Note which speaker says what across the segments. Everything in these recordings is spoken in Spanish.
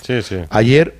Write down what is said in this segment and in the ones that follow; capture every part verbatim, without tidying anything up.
Speaker 1: Sí, sí.
Speaker 2: Ayer,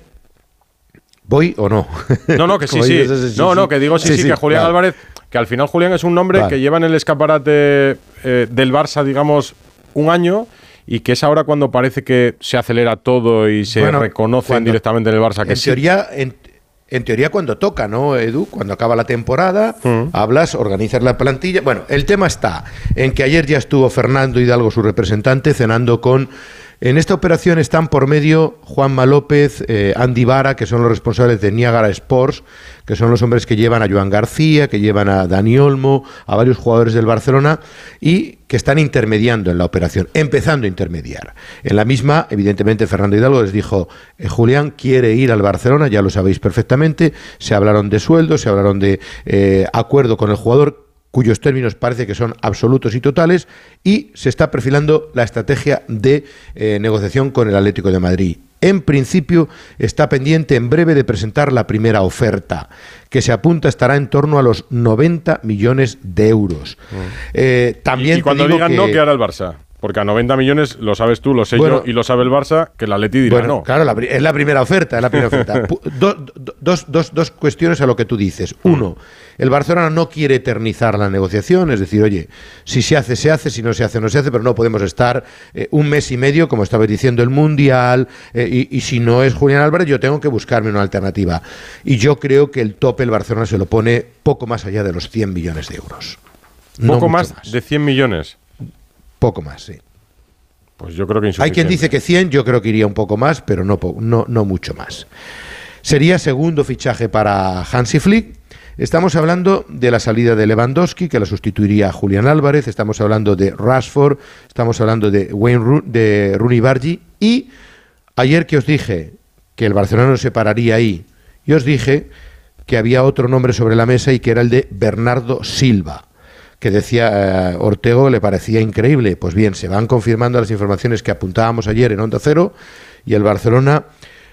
Speaker 2: ¿voy o no?
Speaker 1: No, no, que sí, sí. Dices, sí. No, no, que digo sí, sí, sí, sí que Julián vale. Álvarez, que al final Julián es un nombre vale. que lleva en el escaparate eh, del Barça, digamos, un año, y que es ahora cuando parece que se acelera todo y se bueno, reconocen directamente en el Barça que
Speaker 2: en
Speaker 1: sí.
Speaker 2: Teoría, en, en teoría cuando toca, ¿no, Edu? Cuando acaba la temporada, mm. hablas, organizas la plantilla. Bueno, el tema está en que ayer ya estuvo Fernando Hidalgo, su representante, cenando con... En esta operación están por medio Juanma López, eh, Andy Vara, que son los responsables de Niagara Sports, que son los hombres que llevan a Joan García, que llevan a Dani Olmo, a varios jugadores del Barcelona y que están intermediando en la operación, empezando a intermediar. En la misma, evidentemente, Fernando Hidalgo les dijo, eh, Julián quiere ir al Barcelona, ya lo sabéis perfectamente, se hablaron de sueldos, se hablaron de eh, acuerdo con el jugador, cuyos términos parece que son absolutos y totales, y se está perfilando la estrategia de eh, negociación con el Atlético de Madrid. En principio está pendiente en breve de presentar la primera oferta, que se apunta estará en torno a los noventa millones de euros. Mm. Eh, también
Speaker 1: y, y cuando digan que, no, ¿qué hará el Barça? Porque a noventa millones, lo sabes tú, lo sé bueno, yo y lo sabe el Barça, que el Atleti dirá
Speaker 2: bueno,
Speaker 1: no.
Speaker 2: Claro, la, es la primera oferta, es la primera oferta. do, do, dos, dos, dos cuestiones a lo que tú dices. Uno, el Barcelona no quiere eternizar la negociación, es decir, oye, si se hace, se hace, si no se hace, no se hace, pero no podemos estar eh, un mes y medio, como estabas diciendo, el Mundial, eh, y, y si no es Julián Álvarez, yo tengo que buscarme una alternativa. Y yo creo que el tope el Barcelona se lo pone poco más allá de los cien millones de euros.
Speaker 1: No poco más, más de cien millones.
Speaker 2: Poco más, sí.
Speaker 1: Pues yo creo que insuficiente.
Speaker 2: Hay quien dice que cien, yo creo que iría un poco más, pero no, no, no mucho más. Sería segundo fichaje para Hansi Flick. Estamos hablando de la salida de Lewandowski, que la sustituiría a Julián Álvarez. Estamos hablando de Rashford. Estamos hablando de Wayne Ru- de Rooney Bargi. Y ayer que os dije que el Barcelona no se pararía ahí, y os dije que había otro nombre sobre la mesa y que era el de Bernardo Silva, que decía eh, Ortego le parecía increíble. Pues bien, se van confirmando las informaciones que apuntábamos ayer en Onda Cero, y el Barcelona,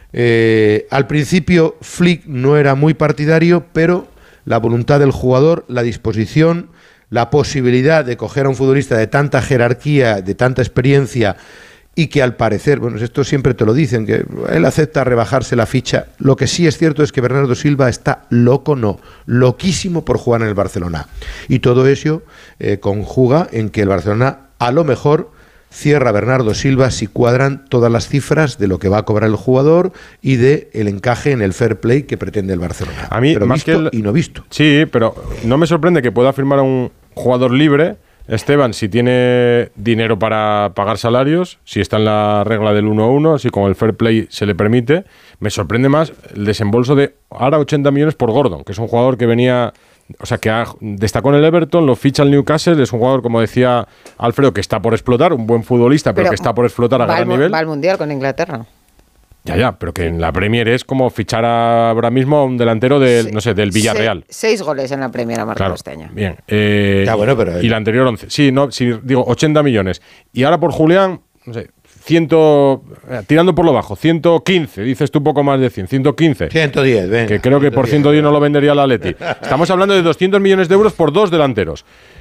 Speaker 2: eh, al principio Flick no era muy partidario, pero la voluntad del jugador, la disposición, la posibilidad de coger a un futbolista de tanta jerarquía, de tanta experiencia, y que al parecer, bueno, esto siempre te lo dicen, que él acepta rebajarse la ficha. Lo que sí es cierto es que Bernardo Silva está loco, no, loquísimo por jugar en el Barcelona. Y todo eso eh, conjuga en que el Barcelona, a lo mejor, cierra a Bernardo Silva si cuadran todas las cifras de lo que va a cobrar el jugador y de el encaje en el fair play que pretende el Barcelona.
Speaker 1: A mí,
Speaker 2: pero
Speaker 1: más
Speaker 2: visto
Speaker 1: que el...
Speaker 2: y no visto.
Speaker 1: Sí, pero no me sorprende que pueda firmar a un jugador libre, Esteban, si tiene dinero para pagar salarios, si está en la regla del uno a uno, si con el fair play se le permite. Me sorprende más el desembolso de ahora ochenta millones por Gordon, que es un jugador que venía, o sea, que ha, destacó en el Everton, lo ficha el Newcastle, es un jugador, como decía Alfredo, que está por explotar, un buen futbolista, pero, pero que está por explotar a gran nivel.
Speaker 3: Va al Mundial con Inglaterra.
Speaker 1: Ya, ya, pero que en la Premier es como fichar ahora mismo a un delantero del, sí, no sé, del Villarreal.
Speaker 3: Seis, seis goles en la Premier ha marcado
Speaker 1: claro,
Speaker 3: este año.
Speaker 1: Bien. Eh,
Speaker 2: ya, bueno, pero...
Speaker 1: Y la anterior once. Sí, no, sí, digo, ochenta millones. Y ahora por Julián, no sé, cien, eh, tirando por lo bajo, ciento quince, dices tú poco más de cien, ciento quince.
Speaker 2: ciento diez, venga.
Speaker 1: Que creo que por ciento diez no lo vendería el Atleti. Estamos hablando de doscientos millones de euros por dos delanteros.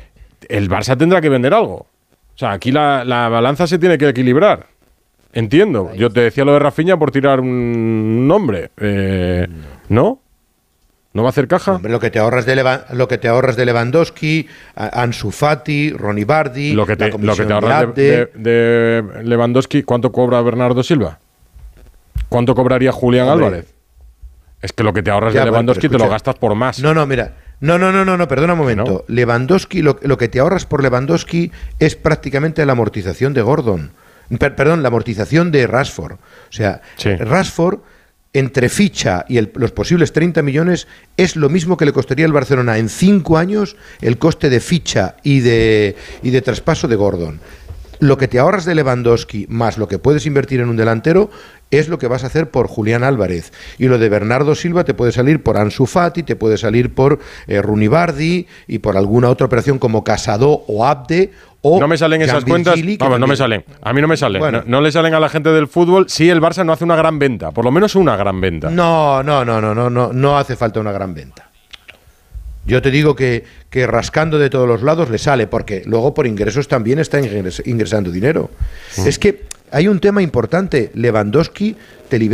Speaker 1: El Barça tendrá que vender algo. O sea, aquí la, la balanza se tiene que equilibrar. Entiendo. Yo te decía lo de Rafinha por tirar un nombre. Eh, ¿No? ¿No va a hacer caja?
Speaker 2: Hombre, lo que te ahorras de Leva, lo que te ahorras de Lewandowski, Ansu Fati, Ronnie Bardi,
Speaker 1: lo que te,
Speaker 2: la
Speaker 1: lo que te ahorras de, de, de Lewandowski, ¿cuánto cobra Bernardo Silva? ¿Cuánto cobraría Julián Hombre. Álvarez? Es que lo que te ahorras ya, de Lewandowski bueno, te lo gastas por más.
Speaker 2: No, no, mira. No, no, no, no, no, perdona un momento. ¿No? Lewandowski, lo, lo que te ahorras por Lewandowski es prácticamente la amortización de Gordon. Per, perdón, la amortización de Rashford. O sea, sí. Rashford, entre ficha y el, los posibles treinta millones, es lo mismo que le costaría al Barcelona en cinco años el coste de ficha y de, y de traspaso de Gordon. Lo que te ahorras de Lewandowski más lo que puedes invertir en un delantero es lo que vas a hacer por Julián Álvarez. Y lo de Bernardo Silva te puede salir por Ansu Fati, te puede salir por eh, Rooney Bardi y por alguna otra operación como Casado o Abde. O
Speaker 1: no me salen esas cuentas, vamos, también... no me salen. A mí no me salen. Bueno. No, no le salen a la gente del fútbol si el Barça no hace una gran venta, por lo menos una gran venta.
Speaker 2: No, no, no, no, no, no, no hace falta una gran venta. Yo te digo que, que rascando de todos los lados le sale, porque luego por ingresos también está ingres, ingresando dinero. Mm. Es que hay un tema importante. Lewandowski te libera